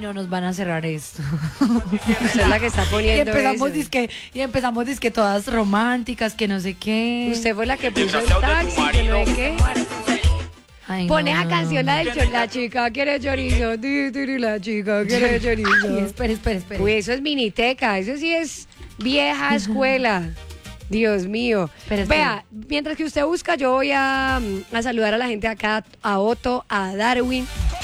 no, nos van a cerrar esto. Usted es la que está poniendo Y empezamos dizque todas románticas, que no sé qué. Usted fue la que puso el taxi, que no sé qué. Ay, Pone no, esa no, canción, no. la chica quiere chorizo, la chica quiere Ay, chorizo. espere. Uy, eso es miniteca, eso sí es vieja escuela. Dios mío. Espera. Vea, mientras que usted busca, yo voy a saludar a la gente acá, a Otto, a Darwin,